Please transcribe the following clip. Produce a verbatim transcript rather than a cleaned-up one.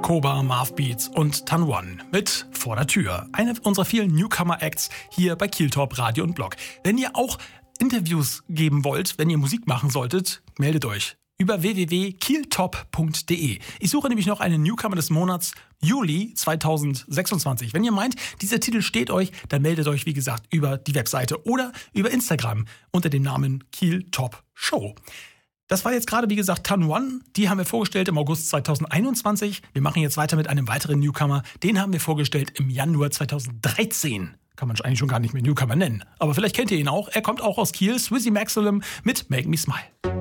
Koba, Marv Beats und Tan One mit Vor der Tür. Eine unserer vielen Newcomer-Acts hier bei Kieltop Radio und Blog. Wenn ihr auch Interviews geben wollt, wenn ihr Musik machen solltet, meldet euch über w w w punkt kieltop punkt d e. Ich suche nämlich noch einen Newcomer des Monats Juli zweitausendsechsundzwanzig. Wenn ihr meint, dieser Titel steht euch, dann meldet euch, wie gesagt, über die Webseite oder über Instagram unter dem Namen Kieltop Show. Das war jetzt gerade, wie gesagt, Tan One. Die haben wir vorgestellt im August zweitausendeinundzwanzig. Wir machen jetzt weiter mit einem weiteren Newcomer. Den haben wir vorgestellt im Januar zweitausenddreizehn. Kann man eigentlich schon gar nicht mehr Newcomer nennen. Aber vielleicht kennt ihr ihn auch. Er kommt auch aus Kiel. Swizzy Maximum mit Make Me Smile.